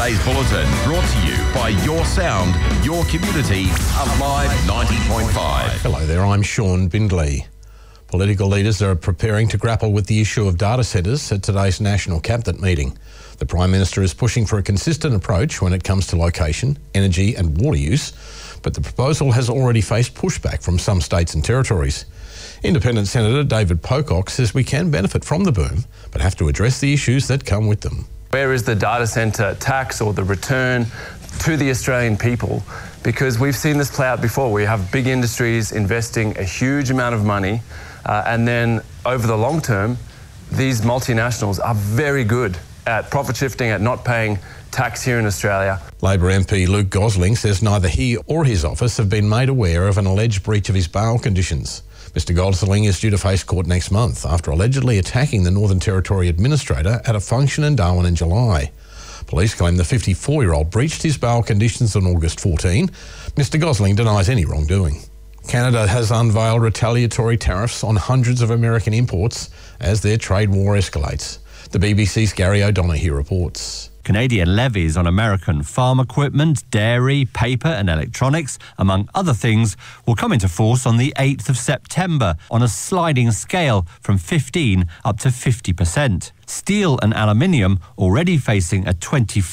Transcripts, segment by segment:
Today's bulletin brought to you by Your Sound, Your Community, Alive 90.5. Hello there, I'm Sean Bindley. Political leaders are preparing to grapple with the issue of data centres at today's National Cabinet meeting. The Prime Minister is pushing for a consistent approach when it comes to location, energy and water use, but the proposal has already faced pushback from some states and territories. Independent Senator David Pocock says we can benefit from the boom, but have to address the issues that come with them. Where is the data centre tax or the return to the Australian people? Because we've seen this play out before. We have big industries investing a huge amount of money, and then over the long term, these multinationals are very good at profit shifting, at not paying tax here in Australia. Labor MP Luke Gosling says neither he or his office have been made aware of an alleged breach of his bail conditions. Mr Gosling is due to face court next month after allegedly attacking the Northern Territory Administrator at a function in Darwin in July. Police claim the 54-year-old breached his bail conditions on August 14. Mr Gosling denies any wrongdoing. Canada has unveiled retaliatory tariffs on hundreds of American imports as their trade war escalates. The BBC's Gary O'Donoghue reports. Canadian levies on American farm equipment, dairy, paper and electronics, among other things, will come into force on the 8th of September on a sliding scale from 15 up to 50%. Steel and aluminium, already facing a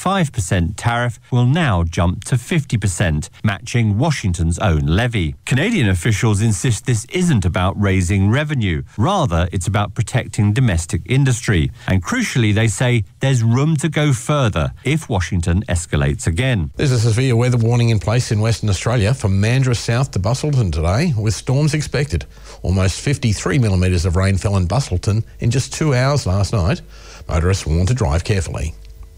25% tariff, will now jump to 50%, matching Washington's own levy. Canadian officials insist this isn't about raising revenue. Rather, it's about protecting domestic industry. And crucially, they say there's room to go further if Washington escalates again. There's a severe weather warning in place in Western Australia from Mandurah south to Busselton today, with storms expected. Almost 53 millimetres of rain fell in Busselton in just 2 hours last night. Motorists warned to drive carefully.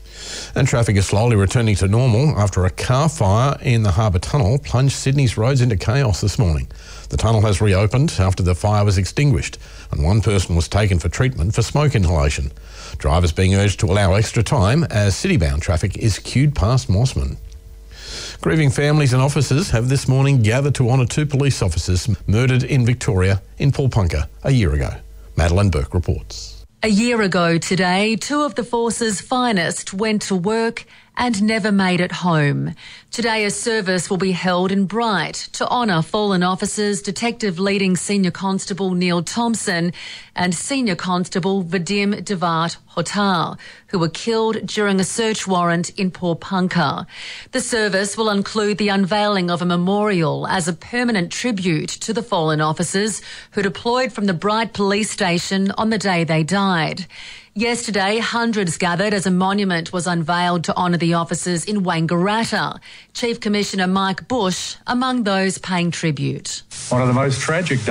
And traffic is slowly returning to normal after a car fire in the Harbour Tunnel plunged Sydney's roads into chaos this morning. The tunnel has reopened after the fire was extinguished and one person was taken for treatment for smoke inhalation. Drivers being urged to allow extra time as city-bound traffic is queued past Mossman. Grieving families and officers have this morning gathered to honour 2 police officers murdered in Victoria in Paulpunka a year ago. Madeline Burke reports. A year ago today, 2 of the force's finest went to work and never made it home. Today, a service will be held in Bright to honour fallen officers Detective Leading Senior Constable Neil Thompson and Senior Constable Vadim Devat Hotar, who were killed during a search warrant in Paulpunka. The service will include the unveiling of a memorial as a permanent tribute to the fallen officers who deployed from the Bright Police Station on the day they died. Yesterday, hundreds gathered as a monument was unveiled to honour the officers in Wangaratta. Chief Commissioner Mike Bush among those paying tribute. One of the most tragic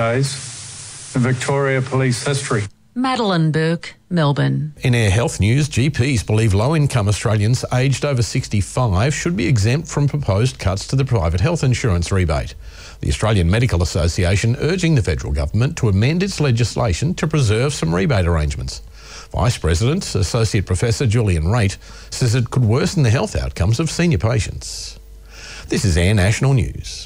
days in Victoria Police history. Madeline Burke, Melbourne. In Air Health news, GPs believe low-income Australians aged over 65 should be exempt from proposed cuts to the private health insurance rebate. The Australian Medical Association urging the federal government to amend its legislation to preserve some rebate arrangements. Vice President, Associate Professor Julian Raitt says it could worsen the health outcomes of senior patients. This is Air National News.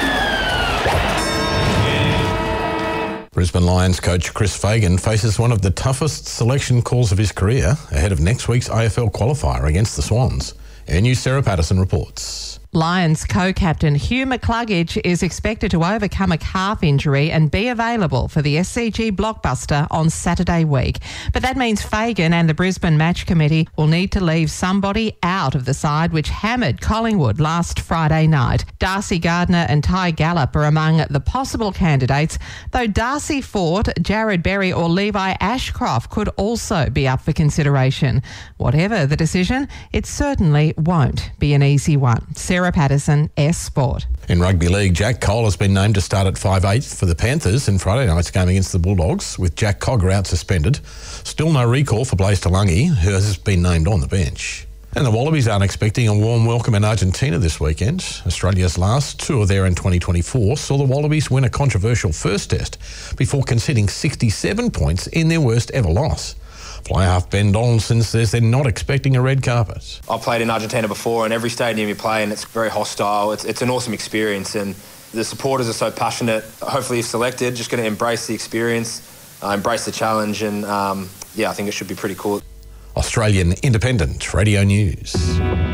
Brisbane Lions coach Chris Fagan faces one of the toughest selection calls of his career ahead of next week's AFL qualifier against the Swans. Air News' Sarah Patterson reports. Lions co-captain Hugh McCluggage is expected to overcome a calf injury and be available for the SCG blockbuster on Saturday week. But that means Fagan and the Brisbane Match Committee will need to leave somebody out of the side which hammered Collingwood last Friday night. Darcy Gardner and Ty Gallop are among the possible candidates, though Darcy Fort, Jared Berry or Levi Ashcroft could also be up for consideration. Whatever the decision, it certainly won't be an easy one. Sarah Patterson, S Sport. In rugby league, Jack Cole has been named to start at 5/8 for the Panthers in Friday night's game against the Bulldogs, with Jack Cogger out suspended. Still no recall for Blaise Talangi, who has been named on the bench. And the Wallabies aren't expecting a warm welcome in Argentina this weekend. Australia's last tour there in 2024 saw the Wallabies win a controversial first test before conceding 67 points in their worst ever loss. Fly half Ben Donaldson says they're not expecting a red carpet. I've played in Argentina before, and every stadium you play in, it's very hostile. It's an awesome experience, and the supporters are so passionate. Hopefully if selected, just going to embrace the experience, embrace the challenge, and I think it should be pretty cool. Australian Independent Radio News.